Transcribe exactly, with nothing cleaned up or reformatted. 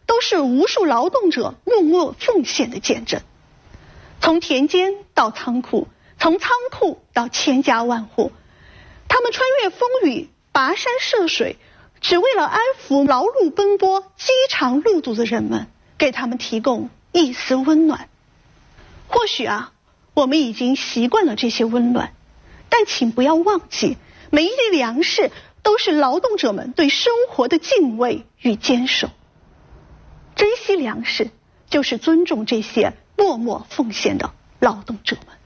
都是无数劳动者默默奉献的见证。从田间到仓库，从仓库到千家万户，他们穿越风雨，跋山涉水，只为了安抚劳碌奔波、饥肠辘辘的人们，给他们提供一丝温暖。或许啊，我们已经习惯了这些温暖，但请不要忘记，每一粒粮食都是劳动者们对生活的敬畏与坚守。珍惜粮食，就是尊重这些默默奉献的劳动者们。